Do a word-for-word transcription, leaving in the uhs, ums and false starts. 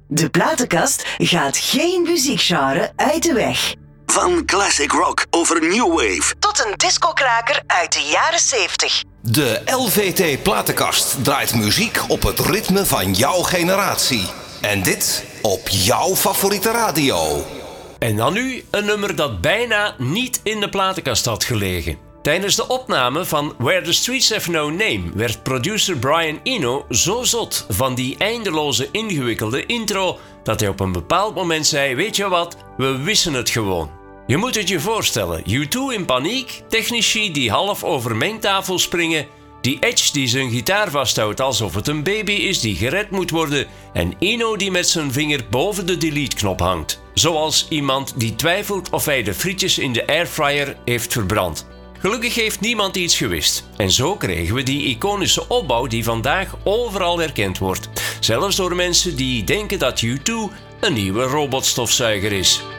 De platenkast gaat geen muziekgenre uit de weg. Van classic rock over new wave Tot een discokraker uit de jaren zeventig. De L V T Platenkast draait muziek op het ritme van jouw generatie. En dit op jouw favoriete radio. En dan nu een nummer dat bijna niet in de platenkast had gelegen. Tijdens de opname van Where the Streets Have No Name werd producer Brian Eno zo zot van die eindeloze ingewikkelde intro dat hij op een bepaald moment zei: weet je wat, we wisten het gewoon. Je moet het je voorstellen, U twee in paniek, technici die half over mengtafel springen, die Edge die zijn gitaar vasthoudt alsof het een baby is die gered moet worden en Eno die met zijn vinger boven de delete-knop hangt. Zoals iemand die twijfelt of hij de frietjes in de airfryer heeft verbrand. Gelukkig heeft niemand iets gewist. En zo kregen we die iconische opbouw die vandaag overal herkend wordt. Zelfs door mensen die denken dat U twee een nieuwe robotstofzuiger is.